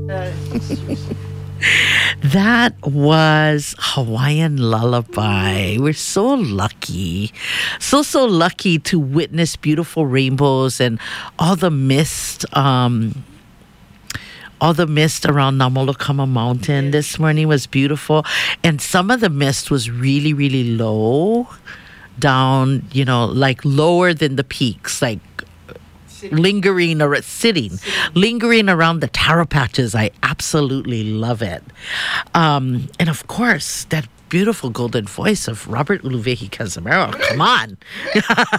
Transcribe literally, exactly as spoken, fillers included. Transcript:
That was Hawaiian Lullaby. We're so lucky. So, so lucky to witness beautiful rainbows and all the mist, um, all the mist around Namolokama Mountain this morning was beautiful. And some of the mist was really, really low down, you know, like lower than the peaks, like lingering or sitting, lingering around the taro patches. I absolutely love it. Um, and of course, that beautiful golden voice of Robert Uluvehi Casimiro. Come on.